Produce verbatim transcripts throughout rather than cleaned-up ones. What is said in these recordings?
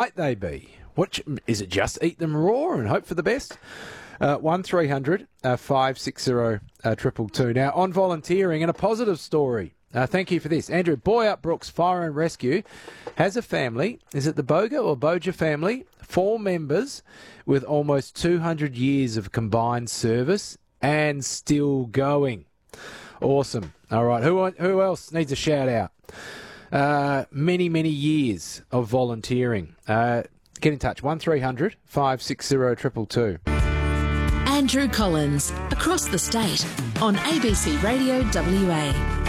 might they be? Which, is it just eat them raw and hope for the best? Uh, one three hundred five six zero two two. Now, on volunteering and a positive story. Uh, thank you for this. Andrew, Boy Up Brooks Fire and Rescue has a family. Is it the Boga or Boja family? Four members with almost two hundred years of combined service and still going. Awesome. All right. Who who else needs a shout out? Uh, many, many years of volunteering. Uh, get in touch. one three hundred five six zero two two. Andrew Collins, across the state, on A B C Radio W A.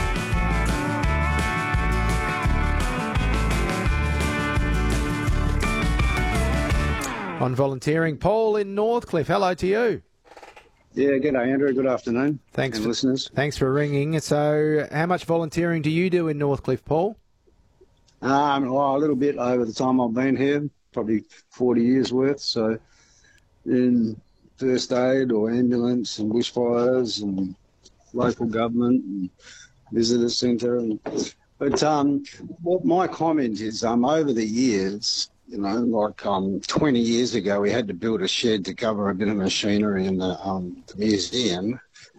On volunteering, Paul in Northcliffe. Hello to you. Yeah, g'day, Andrew. Good afternoon. Thanks, and for, listeners. Thanks for ringing. So, how much volunteering do you do in Northcliffe, Paul? Um, well, a little bit over the time I've been here, probably forty years worth. So, in first aid or ambulance and bushfires and local government and visitor centre. And, but um, what my comment is, um, over the years, you know, like um, twenty years ago, we had to build a shed to cover a bit of machinery in the, um, the museum.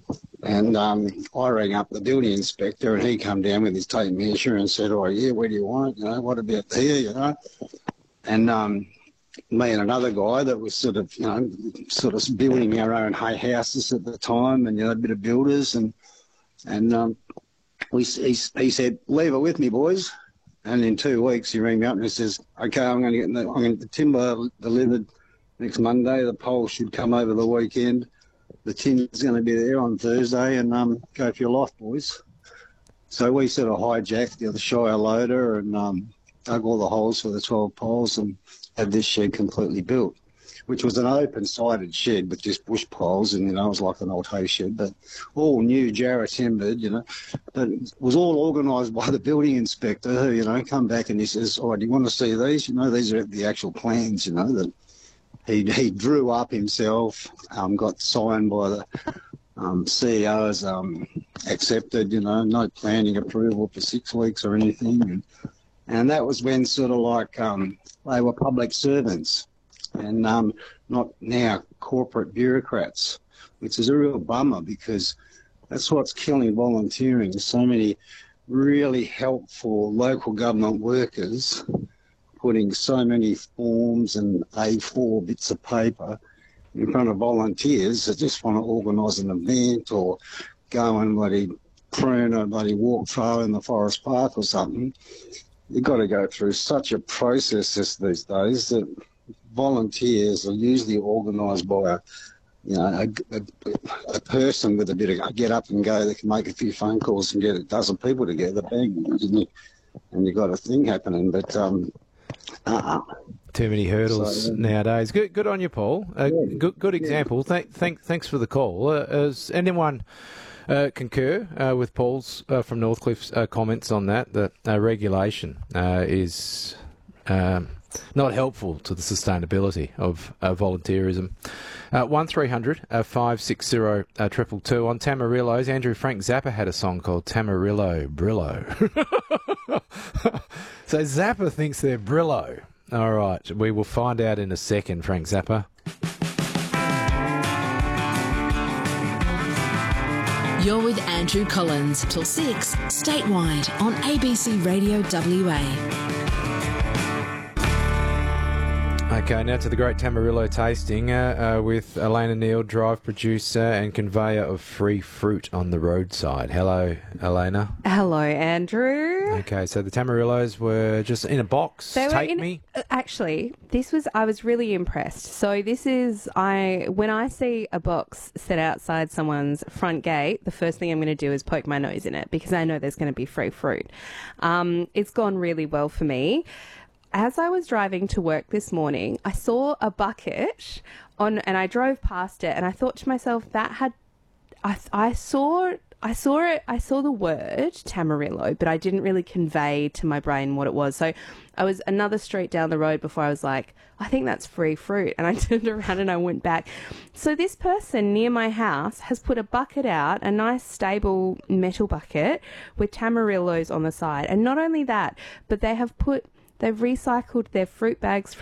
And um, I rang up the building inspector and he come down with his tape measure and said, oh, yeah, where do you want it? You know, what about here, you know? And um, me and another guy that was sort of, you know, sort of building our own hay houses at the time and, you know, a bit of builders. And and um, we, he, he said, leave it with me, boys. And in two weeks, he rang me up and he says, okay, I'm going to get the, I'm going to get the timber delivered next Monday. The pole should come over the weekend. The tin is going to be there on Thursday, and um, go for your life, boys. So we sort of hijacked the other Shire loader and um, dug all the holes for the twelve poles and had this shed completely built, which was an open-sided shed with just bush poles, and, you know, it was like an old hay shed, but all new, Jarrah timbered, you know. But it was all organised by the building inspector who, you know, come back and he says, oh, do you want to see these? You know, these are the actual plans, you know, that he he drew up himself, um, got signed by the um, C E Os, um, accepted, you know, no planning approval for six weeks or anything. And, and that was when sort of like um, they were public servants and um, not now corporate bureaucrats, which is a real bummer because that's what's killing volunteering. There's so many really helpful local government workers putting so many forms and A four bits of paper in front of volunteers that just want to organise an event or go and bloody prune a bloody walk trail in the forest park or something. You've got to go through such a process these days that volunteers are usually organised by a, you know, a, a, a person with a bit of get up and go that can make a few phone calls and get a dozen people together, bang, and, you, and you've got a thing happening. But um, uh-uh. Too many hurdles so, yeah. nowadays. Good, good on you, Paul. Uh, yeah. Good, good example. Yeah. Thank, thank, thanks for the call. Uh, has anyone uh, concur uh, with Paul's uh, from Northcliffe's uh, comments on that? That uh, regulation uh, is um, not helpful to the sustainability of uh, volunteerism. Uh, one three hundred five six zero two two. On Tamarillos, Andrew Frank Zappa had a song called Tamarillo Brillo. So Zappa thinks they're Brillo. All right, we will find out in a second, Frank Zappa. You're with Andrew Collins till six, statewide on A B C Radio W A. Okay, now to the great Tamarillo tasting uh, uh, with Elena Neal, drive producer and conveyor of free fruit on the roadside. Hello, Elena. Hello, Andrew. Okay, so the Tamarillos were just in a box. They Take were in, me. Actually, this was I was really impressed. So this is I when I see a box set outside someone's front gate, the first thing I'm going to do is poke my nose in it because I know there's going to be free fruit. Um, it's gone really well for me. As I was driving to work this morning, I saw a bucket on, and I drove past it, and I thought to myself that had, I, I saw, I saw it, I saw the word Tamarillo, but I didn't really convey to my brain what it was. So I was another street down the road before I was like, I think that's free fruit, and I turned around and I went back. So this person near my house has put a bucket out, a nice stable metal bucket with Tamarillos on the side, and not only that, but they have put. They've recycled their fruit bags